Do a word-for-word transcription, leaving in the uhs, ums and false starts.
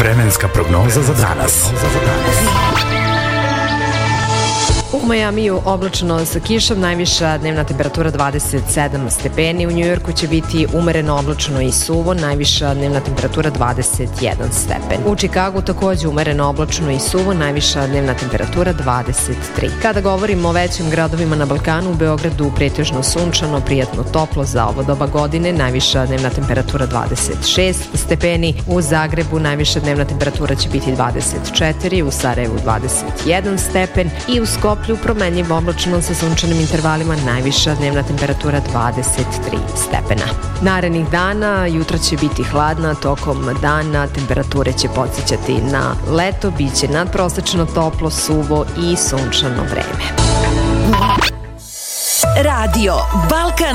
Vremenska prognoza za danas. U Majamiju oblačno sa kišom, najviša dnevna temperatura dvadeset sedam stepeni, u Njujorku će biti umereno oblačno i suvo, najviša dnevna temperatura dvadeset jedan stepen. U Čikagu takođe umereno oblačno i suvo, najviša dnevna temperatura dvadeset tri. Kada govorimo o većim gradovima na Balkanu, u Beogradu pretežno sunčano, prijatno toplo za ovo doba godine, najviša dnevna temperatura dvadeset šest stepeni, u Zagrebu najviša dnevna temperatura će biti dvadeset četiri, u Sarajevu dvadeset jedan stepen i u Skoplju promenljivo oblačno sa sunčanim intervalima, najviša dnevna temperatura dvadeset tri stepena. Narednih dana jutra će biti hladna, tokom dana temperature će podsjećati na leto, biće nadprosečno toplo, suvo i sunčano vreme. Radio Balkan